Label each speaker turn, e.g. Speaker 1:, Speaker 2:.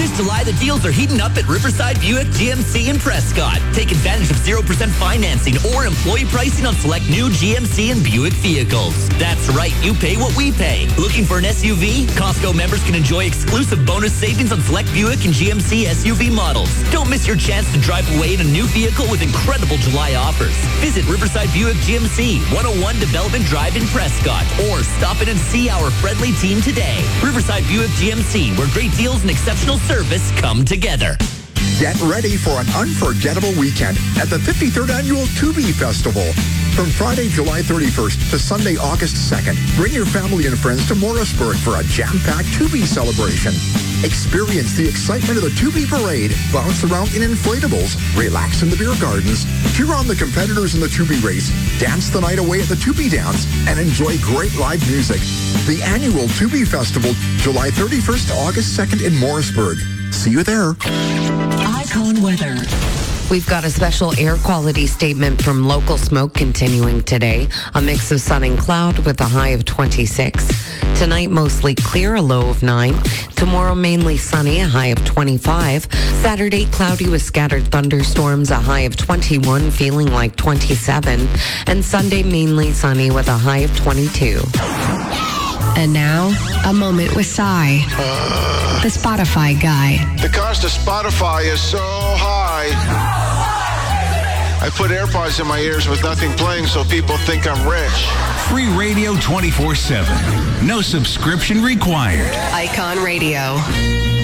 Speaker 1: This July, the deals are heating up at Riverside Buick GMC in Prescott. Take advantage of 0% financing or employee pricing on select new GMC and Buick vehicles. That's right, you pay what we pay. Looking for an SUV? Costco members can enjoy exclusive bonus savings on select Buick and GMC SUV models. Don't miss your chance to drive away in a new vehicle with incredible July offers. Visit Riverside Buick GMC, 101 Development Drive in Prescott, or stop in and see our friendly team today. Riverside Buick GMC, where great deals and exceptional service come together.
Speaker 2: Get ready for an unforgettable weekend at the 53rd Annual Tubi Festival. From Friday, July 31st to Sunday, August 2nd, bring your family and friends to Morrisburg for a jam-packed Tubi celebration. Experience the excitement of the Tubi Parade, bounce around in inflatables, relax in the beer gardens, cheer on the competitors in the Tubi race, dance the night away at the Tubi Dance, and enjoy great live music. The annual Tubi Festival, July 31st to August 2nd in Morrisburg. See you there.
Speaker 3: Icon weather.
Speaker 4: We've got a special air quality statement from Local Smoke continuing today. A mix of sun and cloud with a high of 26. Tonight, mostly clear, a low of 9. Tomorrow, mainly sunny, a high of 25. Saturday, cloudy with scattered thunderstorms, a high of 21, feeling like 27. And Sunday, mainly sunny with a high of 22.
Speaker 3: And now, a moment with Cy, the Spotify guy.
Speaker 5: The cost of Spotify is so high. I put AirPods in my ears with nothing playing so people think I'm rich.
Speaker 6: Free radio 24/7. No subscription required.
Speaker 3: Icon Radio.